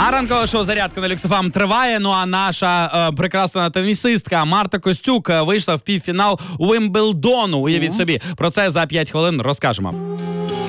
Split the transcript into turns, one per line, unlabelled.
А ранкове шоу «Зарядка» на Люкс-ФМ триває. Ну а наша прекрасна тенісистка Марта Костюк вийшла в півфінал Уимблдону. Уявіть собі. Про це за 5 хвилин розкажемо.